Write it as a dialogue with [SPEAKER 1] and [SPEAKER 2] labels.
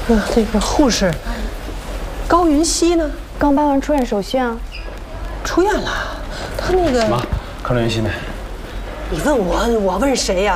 [SPEAKER 1] 这个护士高云熙呢？
[SPEAKER 2] 刚办完出院手续啊。
[SPEAKER 1] 出院了，他那个
[SPEAKER 3] 什么？康云熙呢？
[SPEAKER 1] 你问我，我问谁呀？